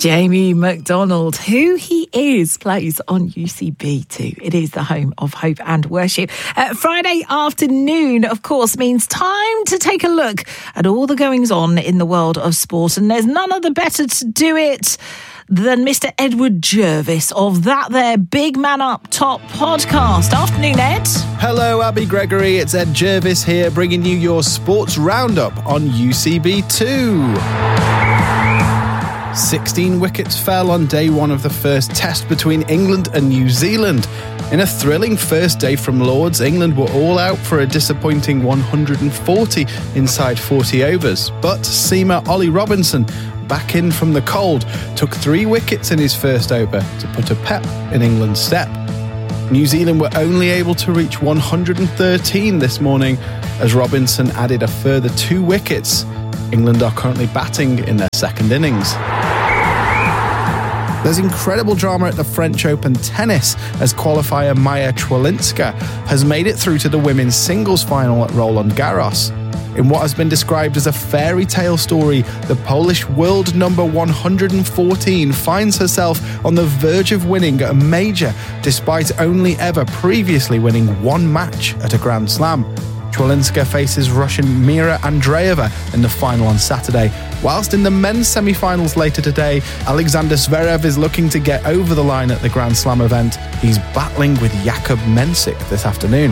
Jamie McDonald, who he is, plays on UCB2. It is the home of hope and worship. Friday afternoon, of course, means time to take a look at all the goings on in the world of sport. And there's none other better to do it than Mr. Edward Jervis of That There Big Man Up Top podcast. Afternoon, Ed. Hello, Abby Gregory. It's Ed Jervis here, bringing you your sports roundup on UCB2. 16 wickets fell on day one of the first test between England and New Zealand. In a thrilling first day from Lords, England were all out for a disappointing 140 inside 40 overs. But seamer Ollie Robinson, back in from the cold, took 3 wickets in his first over to put a pep in England's step. New Zealand were only able to reach 113 this morning as Robinson added a further 2 wickets. England are currently batting in their second innings. There's incredible drama at the French Open tennis as qualifier Maja Czwolinska has made it through to the women's singles final at Roland Garros. In what has been described as a fairy tale story, the Polish world number 114 finds herself on the verge of winning a major, despite only ever previously winning 1 match at a Grand Slam. Czwolinska faces Russian Mira Andreeva in the final on Saturday, whilst in the men's semi-finals later today, Alexander Zverev is looking to get over the line at the Grand Slam event. He's battling with Jakub Mensik this afternoon.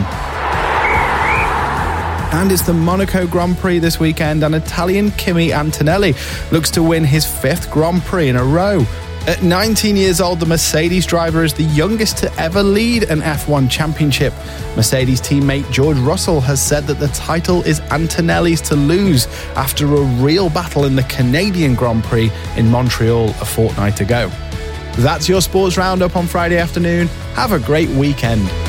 And it's the Monaco Grand Prix this weekend, and Italian Kimi Antonelli looks to win his 5th Grand Prix in a row. At 19 years old, the Mercedes driver is the youngest to ever lead an F1 championship. Mercedes teammate George Russell has said that the title is Antonelli's to lose after a real battle in the Canadian Grand Prix in Montreal a fortnight ago. That's your sports roundup on Friday afternoon. Have a great weekend.